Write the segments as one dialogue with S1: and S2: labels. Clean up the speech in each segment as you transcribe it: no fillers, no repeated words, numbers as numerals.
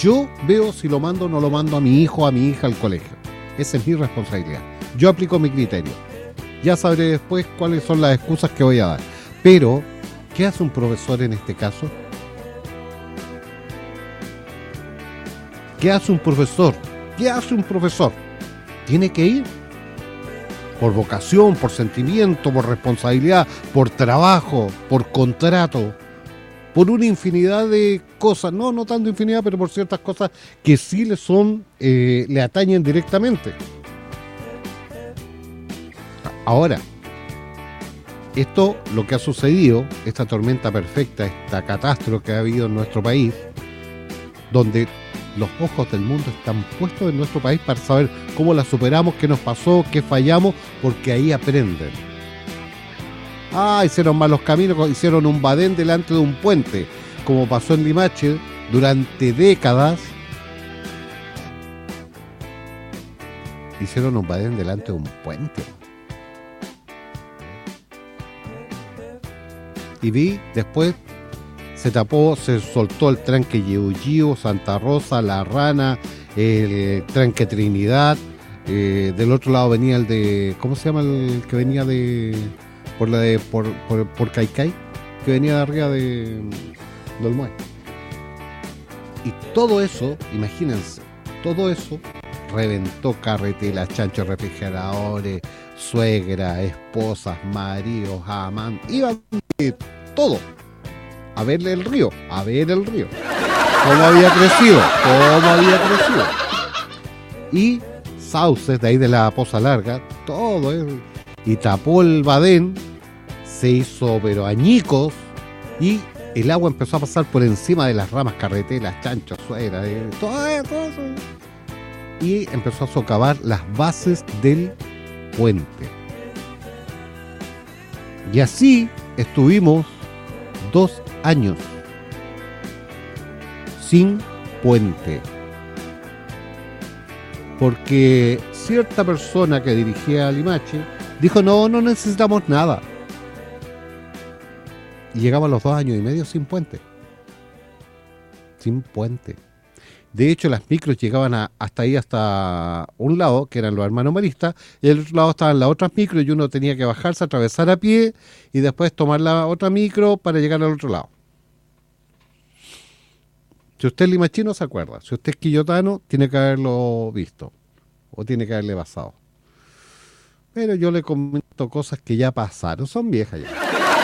S1: Yo veo si lo mando o no lo mando a mi hijo o a mi hija al colegio. Esa es mi responsabilidad. Yo aplico mi criterio. Ya sabré después cuáles son las excusas que voy a dar. Pero, ¿qué hace un profesor en este caso? ¿Qué hace un profesor? ¿Qué hace un profesor? Tiene que ir por vocación, por sentimiento, por responsabilidad, por trabajo, por contrato, por una infinidad de cosas, no tanto infinidad, pero por ciertas cosas que sí le atañen directamente. Ahora, esto, lo que ha sucedido, esta tormenta perfecta, esta catástrofe que ha habido en nuestro país, donde los ojos del mundo están puestos en nuestro país para saber cómo la superamos, qué nos pasó, qué fallamos, porque ahí aprenden. Hicieron malos caminos, hicieron un badén delante de un puente, como pasó en Limache durante décadas. Hicieron un badén delante de un puente. Y vi, después se tapó, se soltó el tranque Yeuyío, Santa Rosa, La Rana, el tranque Trinidad. Del otro lado venía el de, ¿cómo se llama el que venía por Caicay? Que venía de arriba de Dolmuay. Y todo eso, imagínense, todo eso reventó carreteras, chanchos, refrigeradores, suegra, esposas, maridos, amantes, iban todo a verle el río, cómo había crecido, y sauces de ahí de la Poza Larga, todo eso, y tapó el badén, se hizo pero añicos, y el agua empezó a pasar por encima de las ramas, carreteras, chanchos, suegra, todo eso, y empezó a socavar las bases del puente. Y así estuvimos 2 años sin puente, porque cierta persona que dirigía a Limache dijo no necesitamos nada, y llegamos a los 2 años y medio sin puente. De hecho, las micros llegaban hasta un lado, que eran los hermanos maristas, y el otro lado estaban las otras micros, y uno tenía que bajarse, atravesar a pie, y después tomar la otra micro para llegar al otro lado. Si usted es limachino, se acuerda. Si usted es quillotano, tiene que haberlo visto, o tiene que haberle pasado. Pero yo le comento cosas que ya pasaron, son viejas ya.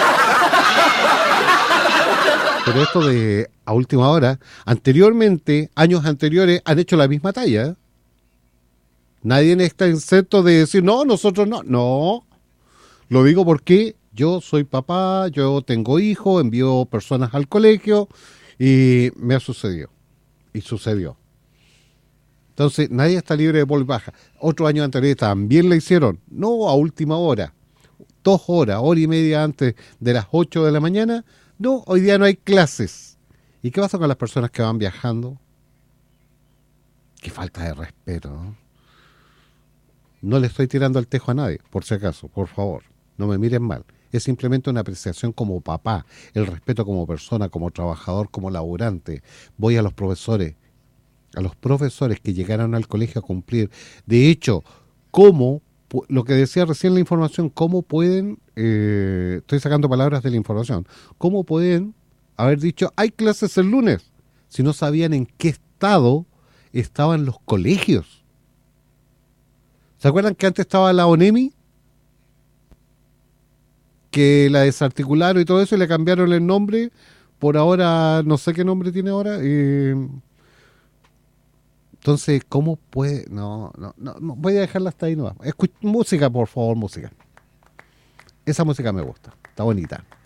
S1: Pero esto de a última hora, anteriormente, años anteriores, han hecho la misma talla, ¿eh? Nadie está exento de decir, no, nosotros no. No, lo digo porque yo soy papá, yo tengo hijos, envío personas al colegio y me ha sucedido. Y sucedió. Entonces, nadie está libre de polvo y paja. Otros años anteriores también le hicieron, no a última hora, 2 horas, hora y media antes de las 8 de la mañana. No, hoy día no hay clases. ¿Y qué pasa con las personas que van viajando? Qué falta de respeto, ¿no? No le estoy tirando el tejo a nadie, por si acaso, por favor, no me miren mal. Es simplemente una apreciación como papá, el respeto como persona, como trabajador, como laburante. Voy a los profesores que llegaron al colegio a cumplir. De hecho, lo que decía recién la información, ¿cómo pueden, estoy sacando palabras de la información, cómo pueden haber dicho, hay clases el lunes, si no sabían en qué estado estaban los colegios? ¿Se acuerdan que antes estaba la ONEMI? Que la desarticularon y todo eso, y le cambiaron el nombre, por ahora, no sé qué nombre tiene ahora. Entonces, ¿cómo puede? No, voy a dejarla hasta ahí nomás. Música, por favor, música. Esa música me gusta, está bonita.